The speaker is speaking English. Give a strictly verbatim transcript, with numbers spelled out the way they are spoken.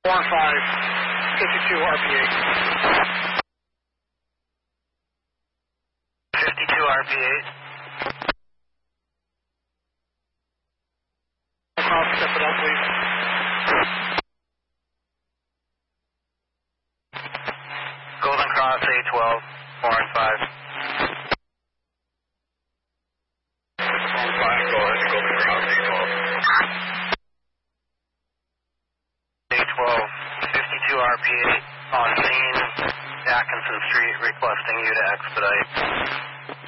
four and five, fifty-two R P eight. fifty-two R P eight. Cross, step it up, please. Golden Cross A twelve, four and five. four and five, go ahead, Golden Cross A twelve. A twelve, fifty-two R P eight on scene, Atkinson Street, requesting you to expedite.